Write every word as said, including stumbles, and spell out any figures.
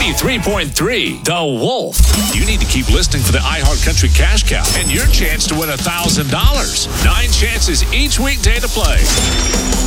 ninety-three point three, The Wolf. You need to keep listening for the iHeart Country Cash Cow and your chance to win one thousand dollars. Nine chances each weekday to play.